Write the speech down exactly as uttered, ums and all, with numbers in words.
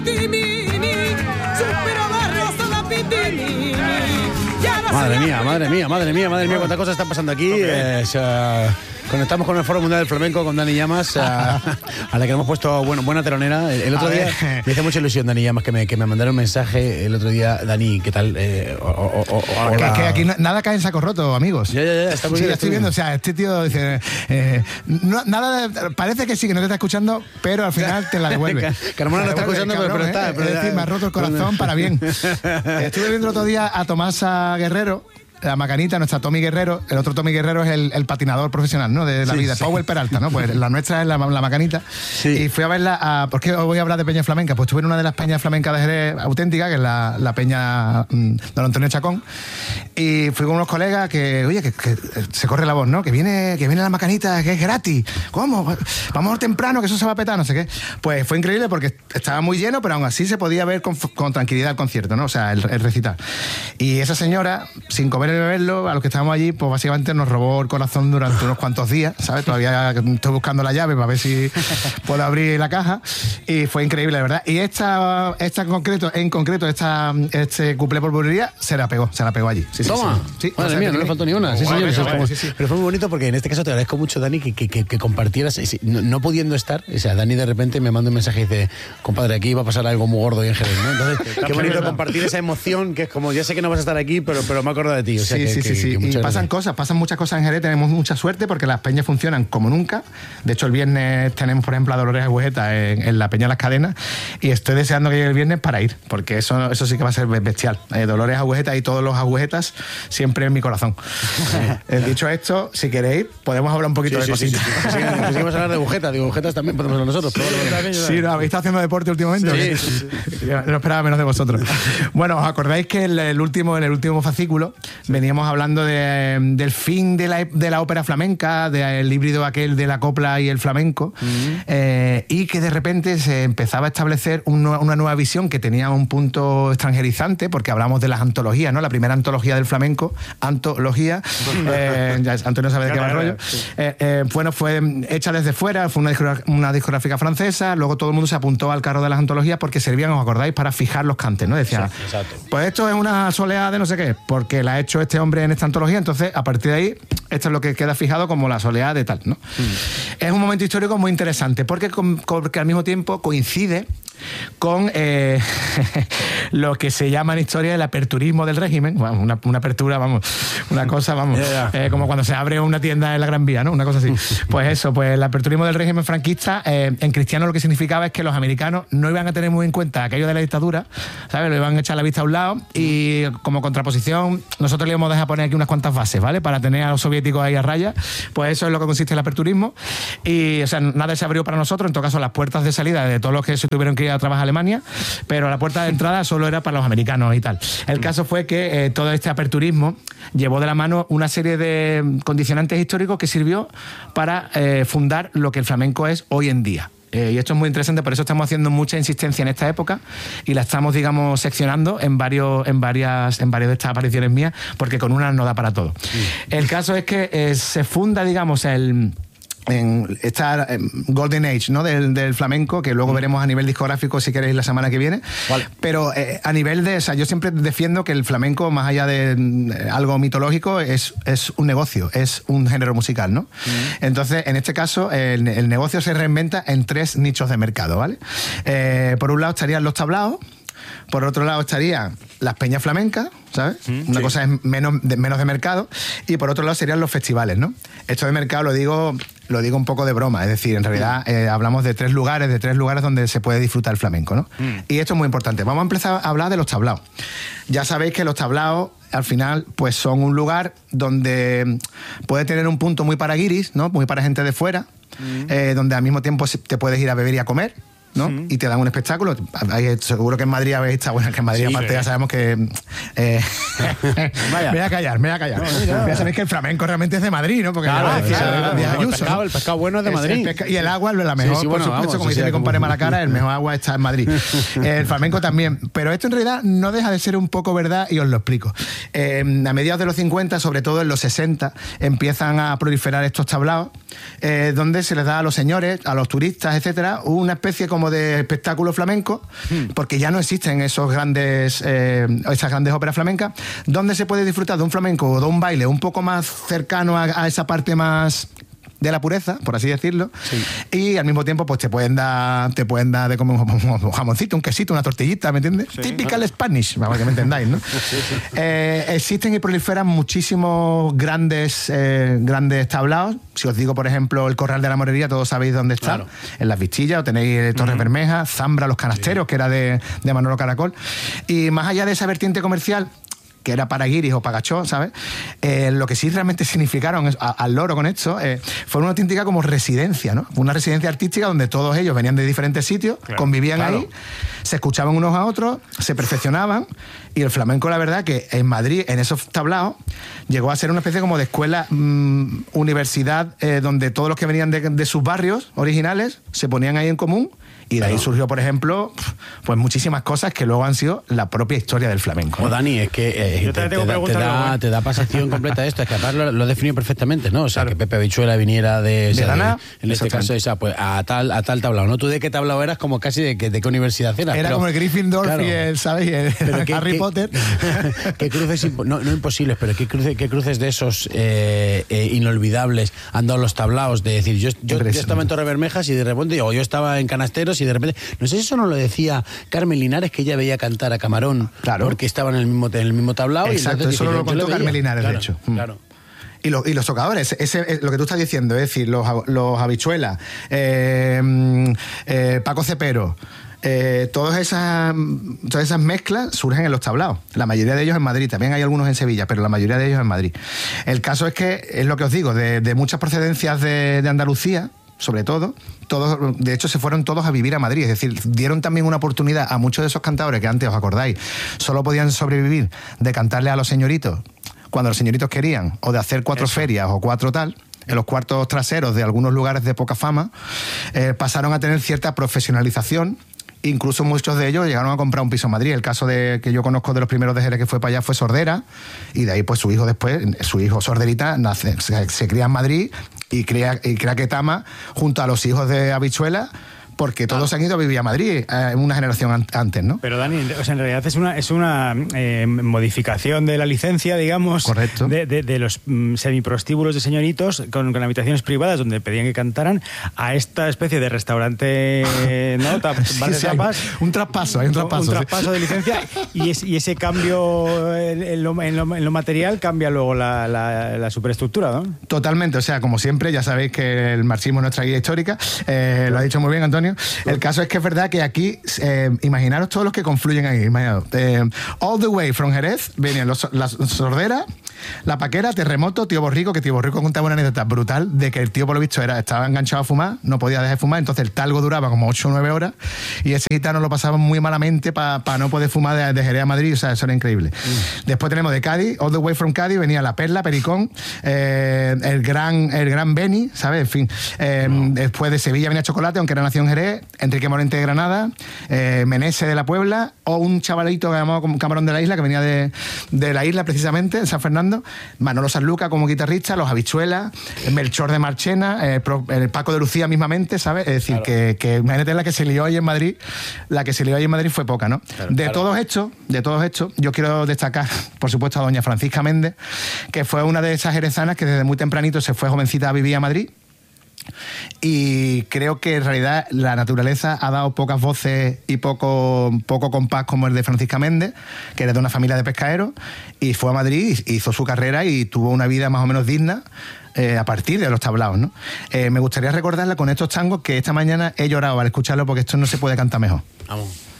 Madre mía, madre mía, madre mía, madre mía, cuántas cosas están pasando aquí. Eh, o sea, conectamos con el Foro Mundial del Flamenco, con Dani Llamas, a, a la que hemos puesto bueno, buena telonera. El, el otro día me hizo mucha ilusión Dani Llamas, que me, que me mandaron un mensaje el otro día. Dani, ¿qué tal? Eh, o, o, o, o, que, que aquí nada cae en saco roto, amigos. Ya, ya, ya, está muy sí, bien. Estoy viendo, o sea, este tío dice, eh, no, nada, de, parece que sí, que no te está escuchando, pero al final te la devuelve. Carmona no está escuchando, cabrón, pero, pero está. ¿eh? Pero es decir, me ha roto el corazón para bien. Estuve viendo el otro día a Tomasa Guerrero, la Macanita, nuestra Tommy Guerrero. El otro Tommy Guerrero es el, el patinador profesional, ¿no? De la sí, vida, sí. Powell Peralta, ¿no? Pues la nuestra es la, la Macanita. Sí. Y fui a verla a... ¿Por qué os voy a hablar de peña flamenca? Pues estuve en una de las peñas flamencas de Jerez auténtica, que es la, la peña mmm, Don Antonio Chacón. Y fui con unos colegas que, oye, que, que se corre la voz, ¿no? Que viene, que viene la Macanita, que es gratis. ¿Cómo? Vamos temprano, que eso se va a petar, no sé qué. Pues fue increíble porque estaba muy lleno, pero aún así se podía ver con, con tranquilidad el concierto, ¿no? O sea, el, el recital. Y esa señora, sin comer ni beberlo, a los que estábamos allí, pues básicamente nos robó el corazón durante unos cuantos días, ¿sabes? Todavía estoy buscando la llave para ver si puedo abrir la caja, y fue increíble, la verdad. Y esta, esta en concreto, en concreto, esta, este cuplé por burrería, se la pegó, se la pegó allí. Sí, Toma, sí, sí. Madre sí, mía, no le faltó ni una. Sí, guay, señores, guay, como... sí, sí. Pero fue muy bonito porque en este caso te agradezco mucho, Dani, que, que, que, que compartieras, no, no pudiendo estar, o sea, Dani de repente me manda un mensaje y dice, compadre, aquí va a pasar algo muy gordo y en Jerez, ¿no? Entonces, qué bonito compartir esa emoción, que es como, ya sé que no vas a estar aquí, pero, pero me acuerdo de ti. O sea, sí, que, sí, que, sí, sí. Que y pasan cosas, pasan muchas cosas en Jerez, tenemos mucha suerte porque las peñas funcionan como nunca. De hecho, el viernes tenemos, por ejemplo, a Dolores Agujeta en, en la Peña Las Cadenas, y estoy deseando que llegue el viernes para ir, porque eso, eso sí que va a ser bestial. Eh, Dolores Agujeta y todos los agujetas siempre en mi corazón. eh, dicho esto, si queréis, podemos hablar un poquito sí, de sí, cositas. Sí, sí, sí. Sí, sí, vamos a hablar de agujetas, digo, agujetas también podemos hablar nosotros. Pero... Sí, ¿no? ¿Habéis estado haciendo deporte últimamente? Sí, sí, sí. No esperaba menos de vosotros. Bueno, ¿os acordáis que en el último, en el último fascículo sí. veníamos hablando de, del fin de la, de la ópera flamenca, del híbrido aquel de la copla y el flamenco, uh-huh. eh, y que de repente se empezaba a establecer un, una nueva visión que tenía un punto extranjerizante, porque hablamos de las antologías, ¿no? La primera antología del flamenco, antología, eh, ya Antonio sabe de qué va el rollo, sí. eh, eh, bueno, fue hecha desde fuera, fue una, discográfica, una discográfica francesa, luego todo el mundo se apuntó al carro de las antologías porque servían, ¿os acordáis?, para fijar los cantes, ¿no? Decían, exacto, exacto. Pues esto es una soleá de no sé qué, porque la ha hecho este hombre en esta antología, entonces a partir de ahí esto es lo que queda fijado como la soleá de tal, ¿no? Mm. Es un momento histórico muy interesante porque, porque al mismo tiempo coincide con eh, lo que se llama en historia el aperturismo del régimen, bueno, una, una apertura, vamos, una cosa, vamos, yeah, yeah. Eh, como cuando se abre una tienda en la Gran Vía, ¿no? Una cosa así. Pues eso, pues el aperturismo del régimen franquista, eh, en cristiano lo que significaba es que los americanos no iban a tener muy en cuenta aquello de la dictadura, ¿sabes? Lo iban a echar la vista a un lado y como contraposición nosotros le íbamos a dejar poner aquí unas cuantas bases, ¿vale? Para tener a los soviéticos ahí a raya. Pues eso es lo que consiste el aperturismo y, o sea, nada se abrió para nosotros, en todo caso las puertas de salida de todos los que se tuvieron que ir a trabajar a Alemania, pero la puerta de entrada solo era para los americanos y tal. El caso fue que eh, todo este aperturismo llevó de la mano una serie de condicionantes históricos que sirvió para eh, fundar lo que el flamenco es hoy en día. Eh, y esto es muy interesante, por eso estamos haciendo mucha insistencia en esta época y la estamos, digamos, seccionando en varios, en varias, en varias de estas apariciones mías, porque con una no da para todo. Sí. El caso es que eh, se funda, digamos, el... en esta Golden Age, ¿no? del, del flamenco, que luego mm. veremos a nivel discográfico si queréis la semana que viene, vale. Pero eh, a nivel de, o sea, yo siempre defiendo que el flamenco, más allá de eh, algo mitológico, es, es un negocio, es un género musical, ¿no? Mm. Entonces, en este caso, el, el negocio se reinventa en tres nichos de mercado, ¿vale? Eh, por un lado estarían los tablaos, por otro lado estarían las peñas flamencas, ¿sabes? Mm, Una sí. cosa es menos de, menos de mercado, y por otro lado serían los festivales, ¿no? Esto de mercado lo digo, lo digo un poco de broma, es decir, en realidad eh, hablamos de tres lugares, de tres lugares donde se puede disfrutar el flamenco, ¿no? Mm. Y esto es muy importante. Vamos a empezar a hablar de los tablaos. Ya sabéis que los tablaos, al final, pues son un lugar donde puede tener un punto muy para guiris, ¿no? Muy para gente de fuera, mm. eh, donde al mismo tiempo te puedes ir a beber y a comer, ¿no? Sí. Y te dan un espectáculo. Seguro que en Madrid habéis estado, bueno, que en Madrid sí, aparte sí. ya sabemos que eh, me voy a callar, me voy a callar. No, no, ya sabéis que el flamenco realmente es de Madrid, ¿no? Porque claro, claro, es, claro, no, Ayuso, el, pescado, ¿no? el pescado bueno es de Madrid. Es pesca- y el agua es la mejor, sí, sí, bueno, por supuesto, vamos, como dice mi compadre Malacara, el mejor agua está en Madrid. El flamenco también. Pero esto en realidad no deja de ser un poco verdad y os lo explico. Eh, a mediados de los cincuenta, sobre todo en los sesenta, empiezan a proliferar estos tablaos, eh, donde se les da a los señores, a los turistas, etcétera, una especie como como de espectáculo flamenco, hmm. porque ya no existen esos grandes, eh, esas grandes óperas flamencas, donde se puede disfrutar de un flamenco o de un baile un poco más cercano a, a esa parte más de la pureza, por así decirlo, sí. y al mismo tiempo pues te pueden dar te pueden dar de comer un jamoncito, un quesito, una tortillita, ¿me entiendes? Sí, Typical claro. Spanish, para que me entendáis, ¿no? sí, sí. Eh, existen y proliferan muchísimos grandes eh, grandes tablaos. Si os digo, por ejemplo, el Corral de la Morería, todos sabéis dónde está, claro. en Las Vistillas, o tenéis Torres uh-huh. Bermejas, Zambra, Los Canasteros, sí. que era de, de Manolo Caracol. Y más allá de esa vertiente comercial, que era para guiris o para gachó, ¿sabes? Eh, lo que sí realmente significaron a, al loro con esto eh, fue una auténtica como residencia, ¿no? Una residencia artística donde todos ellos venían de diferentes sitios, claro, convivían claro. ahí, se escuchaban unos a otros, se perfeccionaban, y el flamenco, la verdad, que en Madrid, en esos tablaos, llegó a ser una especie como de escuela, mmm, universidad, eh, donde todos los que venían de, de sus barrios originales se ponían ahí en común. Y de ahí surgió, por ejemplo, pues muchísimas cosas que luego han sido la propia historia del flamenco. ¿no? O Dani, es que eh, te, te, te, da, te, da, te da pasación completa esto. Es que aparte lo, lo definió perfectamente, ¿no? O sea, claro. que Pepe Habichuela viniera de... O sea, de, Dana, de en este caso, esa, pues a tal, a tal tablao, ¿no? ¿Tú de qué tablao eras? Como casi de, de qué universidad eras. Era pero, como el Gryffindor claro, y el, ¿sabes? Y el pero qué, Harry qué, Potter. ¿Qué cruces, no, no imposibles, pero qué cruces, qué cruces de esos eh, eh, inolvidables han dado los tablaos? De decir, yo, yo, yo estaba en Torres Bermejas y de repente, o yo estaba en Canasteros y de repente... No sé si eso no lo decía Carmen Linares, que ella veía cantar a Camarón, claro. porque estaban en el mismo, en el mismo tablao. Exacto, y eso dije, lo contó Carmen Linares, claro, de hecho. Claro. Y los, y los tocadores, ese, lo que tú estás diciendo, es decir, los, los Habichuelas, eh, eh, Paco Cepero, eh, todas, esas, todas esas mezclas surgen en los tablaos. La mayoría de ellos en Madrid, también hay algunos en Sevilla, pero la mayoría de ellos en Madrid. El caso es que, es lo que os digo, de, de muchas procedencias de, de Andalucía, sobre todo, todos, de hecho se fueron todos a vivir a Madrid, es decir, dieron también una oportunidad a muchos de esos cantadores que antes, os acordáis, solo podían sobrevivir de cantarle a los señoritos cuando los señoritos querían, o de hacer cuatro Eso. ferias o cuatro tal, en los cuartos traseros de algunos lugares de poca fama, eh, pasaron a tener cierta profesionalización. Incluso muchos de ellos llegaron a comprar un piso en Madrid. El caso de que yo conozco de los primeros de Jerez que fue para allá fue Sordera, y de ahí pues su hijo después, su hijo Sorderita, nace, se, se cría en Madrid y crea, y crea Ketama junto a los hijos de Habichuela, porque todos ah. se han ido a vivir a Madrid eh, una generación an- antes, ¿no? Pero Dani, o sea, en realidad es una es una eh, modificación de la licencia, digamos, correcto, de, de, de los mm, semiprostíbulos de señoritos con, con habitaciones privadas donde pedían que cantaran, a esta especie de restaurante, ¿no? Tap, sí, bar de sí, tapas, hay un traspaso, hay un traspaso, un traspaso sí. de licencia, y, es, y ese cambio en, en, lo, en, lo, en lo material cambia luego la, la, la superestructura, ¿no? Totalmente, o sea, como siempre, ya sabéis que el marxismo es nuestra guía histórica, eh, lo ha dicho muy bien Antonio. El caso es que es verdad que aquí, eh, imaginaros todos los que confluyen ahí, imaginaros, eh, all the way from Jerez venían los, la Sordera, la Paquera, Terremoto, Tío Borrico, que Tío Borrico contaba una anécdota brutal de que el tío por lo visto era, estaba enganchado a fumar, no podía dejar de fumar, entonces el talgo duraba como ocho o nueve horas y ese gitano lo pasaba muy malamente para pa no poder fumar de, de Jerez a Madrid, o sea, eso era increíble. Mm. Después tenemos de Cádiz, all the way from Cádiz, venía La Perla, Pericón, eh, el gran el gran Beni, ¿sabes? En fin, eh, no. Después de Sevilla venía Chocolate, aunque era nación Jerez, Enrique Morente de Granada, eh, Menese de la Puebla, o un chavalito que llamado Camarón de la Isla, que venía de, de la isla precisamente, de San Fernando, Manolo Sanluca como guitarrista, los Habichuelas, Melchor de Marchena, eh, el Paco de Lucía mismamente, ¿sabes? Es decir, claro. que, que imagínate la que se lió ahí en Madrid, la que se lió ahí en Madrid fue poca, ¿no? Claro, de claro. todos estos, de todos estos, yo quiero destacar, por supuesto, a doña Francisca Méndez, que fue una de esas jerezanas que desde muy tempranito se fue jovencita a vivir a Madrid. Y creo que en realidad la naturaleza ha dado pocas voces y poco, poco compás como el de Francisca Méndez, que era de una familia de pescaderos, y fue a Madrid, hizo su carrera y tuvo una vida más o menos digna eh, a partir de los tablaos, ¿no? Eh, me gustaría recordarla con estos tangos que esta mañana he llorado al escucharlo, porque esto no se puede cantar mejor. Vamos.